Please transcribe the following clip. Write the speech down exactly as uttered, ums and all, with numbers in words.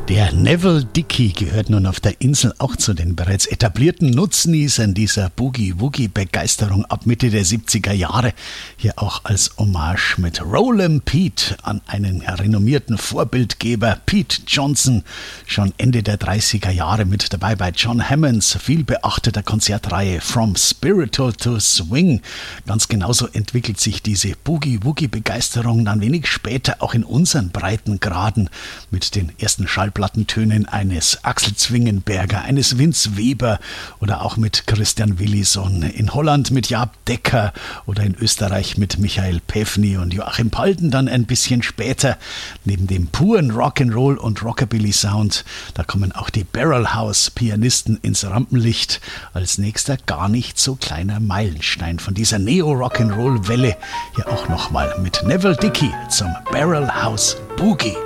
Der Neville Dickey gehört nun auf der Insel auch zu den bereits etablierten Nutznießern dieser Boogie-Woogie-Begeisterung ab Mitte der siebziger Jahre. Hier auch als Hommage mit Rollin' Pete an einen renommierten Vorbildgeber, Pete Johnson. Schon Ende der dreißiger Jahre mit dabei bei John Hammonds vielbeachteter Konzertreihe From Spiritual to Swing. Ganz genauso entwickelt sich diese Boogie-Woogie-Begeisterung dann wenig später auch in unseren Breitengraden mit den ersten Schallplattentönen eines Axel Zwingenberger, eines Vince Weber oder auch mit Christian Willison, in Holland mit Jaap Dekker oder in Österreich mit Michael Päffny und Joachim Palden dann ein bisschen später. Neben dem puren Rock'n'Roll und Rockabilly-Sound, da kommen auch die Barrelhouse-Pianisten ins Rampenlicht. Als nächster gar nicht so kleiner Meilenstein von dieser Neo-Rock'n'Roll-Welle. Hier auch nochmal mit Neville Dickey zum Barrelhouse Boogie.